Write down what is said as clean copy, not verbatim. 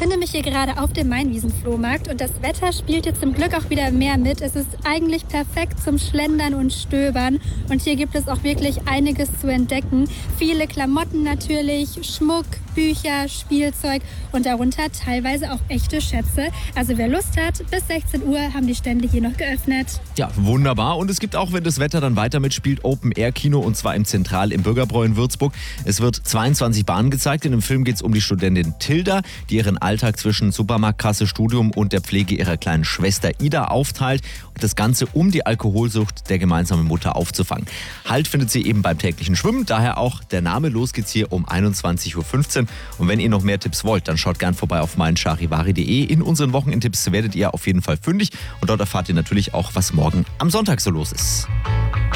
befinde mich hier gerade auf dem Mainwiesen-Flohmarkt und das Wetter spielt hier zum Glück auch wieder mehr mit. Es ist eigentlich perfekt zum Schlendern und Stöbern und hier gibt es auch wirklich einiges zu entdecken. Viele Klamotten natürlich, Schmuck, Bücher, Spielzeug und darunter teilweise auch echte Schätze. Also wer Lust hat, bis 16 Uhr haben die Stände hier noch geöffnet. Ja, wunderbar. Und es gibt auch, wenn das Wetter dann weiter mitspielt, Open-Air-Kino und zwar im Zentral im Bürgerbräu in Würzburg. Es wird 22 Bahnen gezeigt. In dem Film geht es um die Studentin Tilda, die ihren Alltag zwischen Supermarktkasse, Studium und der Pflege ihrer kleinen Schwester Ida aufteilt. Und das Ganze, um die Alkoholsucht der gemeinsamen Mutter aufzufangen. Halt findet sie eben beim täglichen Schwimmen, daher auch der Name. Los geht's hier um 21.15 Uhr. Und wenn ihr noch mehr Tipps wollt, dann schaut gern vorbei auf meincharivari.de. In unseren Wochenendtipps werdet ihr auf jeden Fall fündig und dort erfahrt ihr natürlich auch, was morgen am Sonntag so los ist.